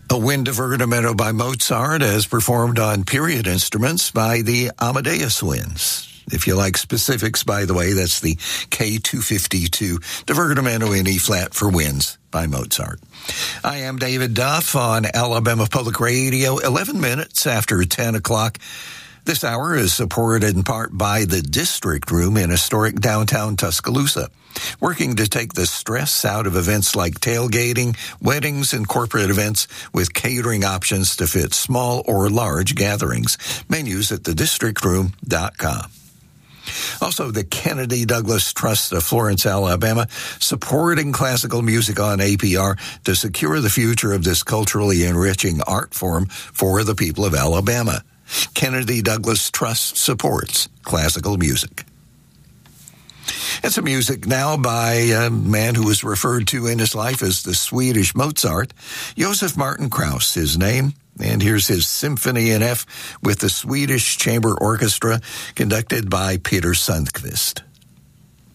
A wind divertimento by Mozart as performed on period instruments by the Amadeus Winds. If you like specifics, by the way, that's the K252 divertimento in E-flat for winds by Mozart. I am David Duff on Alabama Public Radio, 11 minutes after 10 o'clock. This hour is supported in part by the District Room in historic downtown Tuscaloosa, working to take the stress out of events like tailgating, weddings, and corporate events with catering options to fit small or large gatherings. Menus at thedistrictroom.com. Also, the Kennedy Douglas Trust of Florence, Alabama, supporting classical music on APR to secure the future of this culturally enriching art form for the people of Alabama. Kennedy Douglas Trust supports classical music. And some music now by a man who was referred to in his life as the Swedish Mozart, Josef Martin Krauss, his name. And here's his Symphony in F with the Swedish Chamber Orchestra, conducted by Peter Sundqvist.